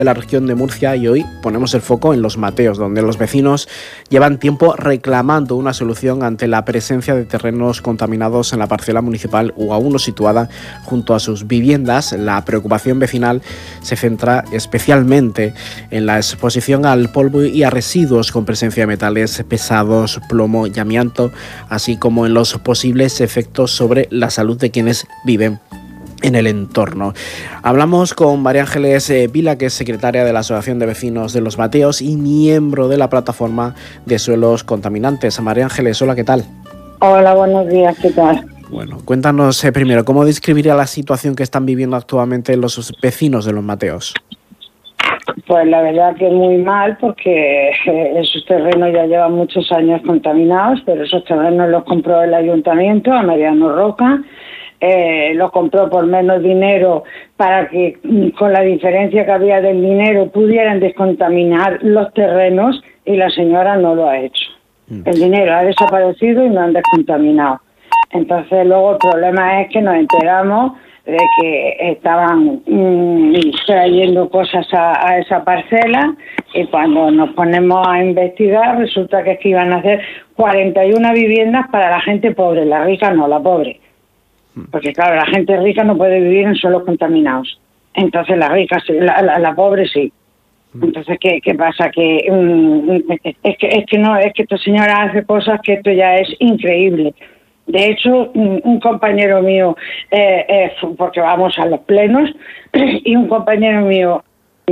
de la región de Murcia y hoy ponemos el foco en Los Mateos, donde los vecinos llevan tiempo reclamando una solución ante la presencia de terrenos contaminados en la parcela municipal U1 situada junto a sus viviendas. La preocupación vecinal se centra especialmente en la exposición al polvo y a residuos con presencia de metales pesados, plomo y amianto, así como en los posibles efectos sobre la salud de quienes viven en el entorno. Hablamos con María Ángeles Vila, que es secretaria de la Asociación de Vecinos de Los Mateos y miembro de la plataforma de suelos contaminantes. María Ángeles, hola, ¿qué tal? Hola, buenos días, ¿qué tal? Bueno, cuéntanos primero, ¿cómo describiría la situación que están viviendo actualmente los vecinos de Los Mateos? Pues la verdad que muy mal, porque esos terrenos ya llevan muchos años contaminados, pero esos terrenos los compró el ayuntamiento a Mariano Roca. Los compró por menos dinero para que, con la diferencia que había del dinero, pudieran descontaminar los terrenos, y la señora no lo ha hecho. El dinero ha desaparecido y no han descontaminado. Entonces luego el problema es que nos enteramos de que estaban trayendo cosas a esa parcela, y cuando nos ponemos a investigar resulta que es que iban a hacer 41 viviendas para la gente pobre, la rica no, la pobre. Porque claro, la gente rica no puede vivir en suelos contaminados. Entonces la rica sí, la pobre sí. Entonces, ¿qué pasa? Que es que esta señora hace cosas que esto ya es increíble. De hecho, un compañero mío, porque vamos a los plenos, y un compañero mío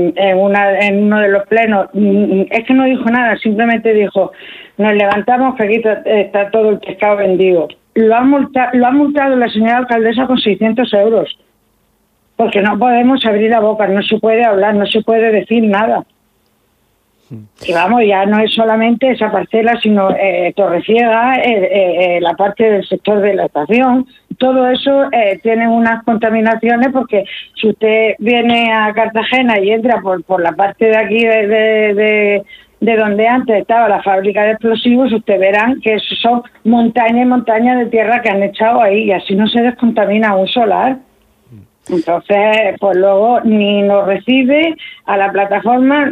en uno de los plenos, es que no dijo nada, simplemente dijo: nos levantamos que aquí está todo el pescado vendido. Lo ha multado la señora alcaldesa con 600 euros, porque no podemos abrir la boca, no se puede hablar, no se puede decir nada. Y vamos, ya no es solamente esa parcela, sino Torreciega, la parte del sector de la estación, todo eso tiene unas contaminaciones, porque si usted viene a Cartagena y entra por la parte de aquí de donde antes estaba la fábrica de explosivos, usted verán que eso son montañas y montañas de tierra que han echado ahí, y así no se descontamina un solar. Entonces, pues luego ni nos recibe a la plataforma.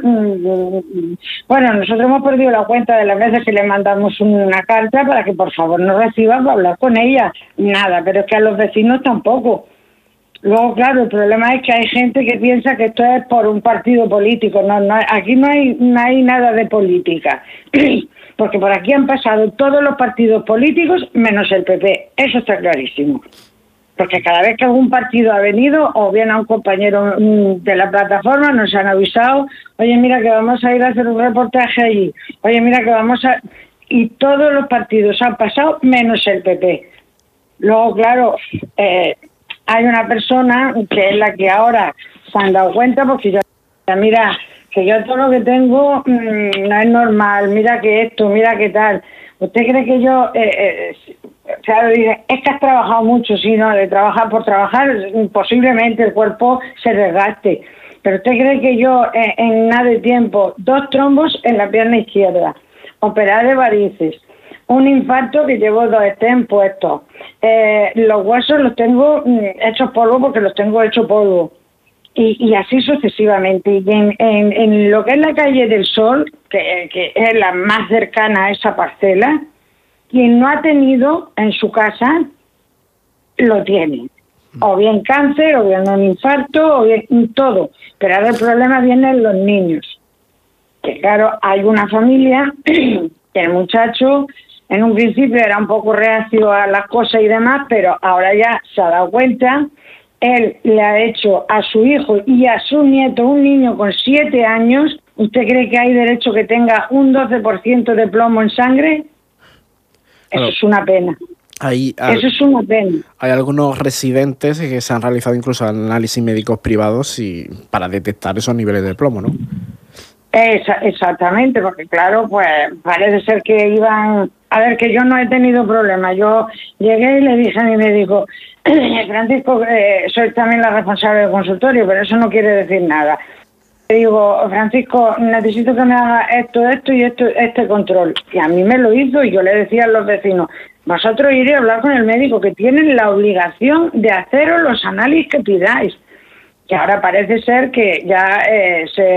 Bueno, nosotros hemos perdido la cuenta de las veces que le mandamos una carta para que por favor nos reciba para hablar con ella. Nada, pero es que a los vecinos tampoco. Luego, claro, el problema es que hay gente que piensa que esto es por un partido político. No, aquí no hay nada de política. Porque por aquí han pasado todos los partidos políticos menos el PP. Eso está clarísimo. Porque cada vez que algún partido ha venido, o bien a un compañero de la plataforma, nos han avisado: oye, mira que vamos a ir a hacer un reportaje allí, oye, mira que vamos a... Y todos los partidos han pasado menos el PP. Luego, claro, hay una persona que es la que ahora se han dado cuenta, porque yo, mira, que yo todo lo que tengo no es normal, mira que esto, mira que tal. ¿Usted cree que yo... claro, dice, es que has trabajado mucho? Sí, no, de trabajar por trabajar, posiblemente el cuerpo se desgaste. Pero ¿usted cree que yo en nada de tiempo, 2 trombos en la pierna izquierda, operar de varices, un infarto que llevo 2 stents puestos, los huesos los tengo hechos polvo porque los tengo hechos polvo, y así sucesivamente? Y en lo que es la calle del Sol, que es la más cercana a esa parcela, quien no ha tenido en su casa lo tiene, o bien cáncer, o bien un infarto, o bien todo. Pero ahora el problema viene en los niños, que claro, hay una familia que el muchacho en un principio era un poco reacio a las cosas y demás, pero ahora ya se ha dado cuenta. Él le ha hecho a su hijo y a su nieto, un niño con 7 años, ¿usted cree que hay derecho que tenga un 12% de plomo en sangre? Eso es una pena. Eso es una pena. Hay algunos residentes que se han realizado incluso análisis médicos privados para detectar esos niveles de plomo, ¿no? Exactamente, porque claro, pues parece ser que iban... A ver, que yo no he tenido problemas. Yo llegué y le dije a mi médico: Francisco, soy también la responsable del consultorio, pero eso no quiere decir nada. Le digo: Francisco, necesito que me haga esto y este control. Y a mí me lo hizo, y yo le decía a los vecinos: vosotros iréis a hablar con el médico, que tienen la obligación de haceros los análisis que pidáis. que ahora parece ser que ya se